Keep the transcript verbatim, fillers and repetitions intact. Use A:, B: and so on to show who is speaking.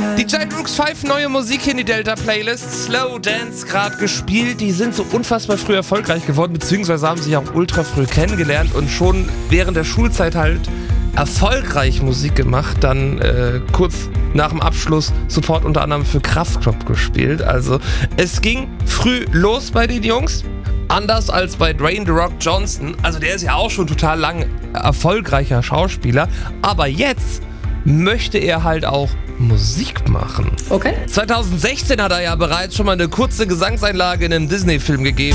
A: Die Giant Rooks fünf neue Musik in die Delta-Playlist. Slow Dance gerade gespielt. Die sind so unfassbar früh erfolgreich geworden, beziehungsweise haben sich auch ultra früh kennengelernt und schon während der Schulzeit halt erfolgreich Musik gemacht. Dann äh, kurz nach dem Abschluss Support unter anderem für Kraftklub gespielt. Also es ging früh los bei den Jungs. Anders als bei Dwayne The Rock Johnson. Also der ist ja auch schon total lang erfolgreicher Schauspieler. Aber jetzt möchte er halt auch Musik machen.
B: Okay.
A: zwanzig sechzehn hat er ja bereits schon mal eine kurze Gesangseinlage in einem Disney-Film gegeben.